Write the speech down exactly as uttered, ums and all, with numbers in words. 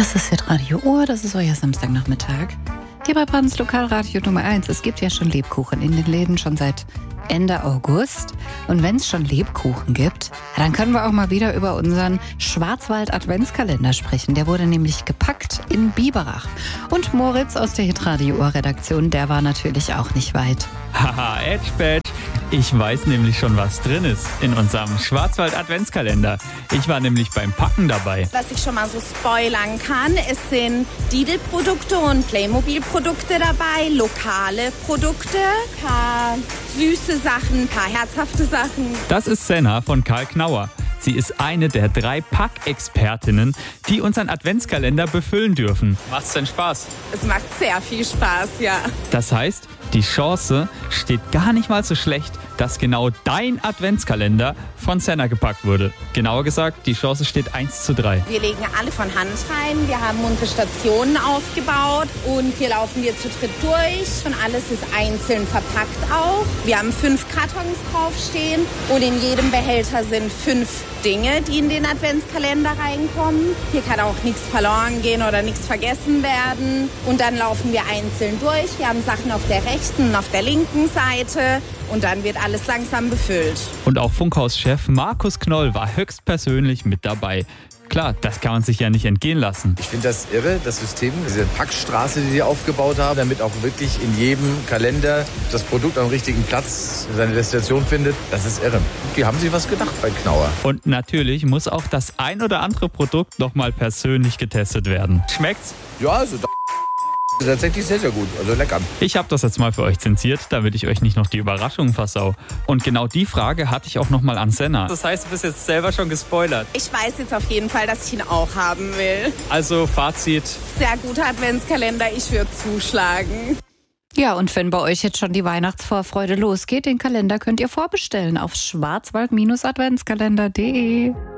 Das ist jetzt Radio Ohr, das ist euer Samstagnachmittag. Hier bei Brands Lokalradio Nummer eins. Es gibt ja schon Lebkuchen in den Läden, schon seit Ende August. Und wenn es schon Lebkuchen gibt, dann können wir auch mal wieder über unseren Schwarzwald-Adventskalender sprechen. Der wurde nämlich gepackt in Biberach. Und Moritz aus der Hitradio Ohr-Redaktion, der war natürlich auch nicht weit. Haha, Edge Badge. Ich weiß nämlich schon, was drin ist in unserem Schwarzwald-Adventskalender. Ich war nämlich beim Packen dabei. Was ich schon mal so spoilern kann, es sind Lidl-Produkte und Playmobil-Produkte dabei, lokale Produkte, ein paar süße Sachen, ein paar herzhafte Sachen. Das ist Senna von Karl Knauer. Sie ist eine der drei Packexpertinnen, die unseren Adventskalender befüllen dürfen. Macht's denn Spaß? Es macht sehr viel Spaß, ja. Das heißt, die Chance steht gar nicht mal so schlecht, dass genau dein Adventskalender von Senna gepackt wurde. Genauer gesagt, die Chance steht eins zu drei. Wir legen alle von Hand rein, wir haben unsere Stationen aufgebaut und hier laufen wir zu dritt durch und alles ist einzeln verpackt auch. Wir haben fünf Kartons draufstehen und in jedem Behälter sind fünf Dinge, die in den Adventskalender reinkommen. Hier kann auch nichts verloren gehen oder nichts vergessen werden. Und dann laufen wir einzeln durch. Wir haben Sachen auf der rechten und auf der linken Seite. Und dann wird alles langsam befüllt. Und auch Funkhauschef Markus Knoll war höchstpersönlich mit dabei. Klar, das kann man sich ja nicht entgehen lassen. Ich finde das irre, das System, diese Packstraße, die sie aufgebaut haben, damit auch wirklich in jedem Kalender das Produkt am richtigen Platz seine Destination findet. Das ist irre. Die haben sich was gedacht bei Knauer. Und natürlich muss auch das ein oder andere Produkt nochmal persönlich getestet werden. Schmeckt's? Ja, also da ist tatsächlich sehr, sehr gut. Also lecker. Ich habe das jetzt mal für euch zensiert, damit ich euch nicht noch die Überraschung versau. Und genau die Frage hatte ich auch noch mal an Senna. Das heißt, du bist jetzt selber schon gespoilert. Ich weiß jetzt auf jeden Fall, dass ich ihn auch haben will. Also Fazit. Sehr guter Adventskalender, ich würde zuschlagen. Ja, und wenn bei euch jetzt schon die Weihnachtsvorfreude losgeht, den Kalender könnt ihr vorbestellen auf schwarzwald Adventskalender punkt de.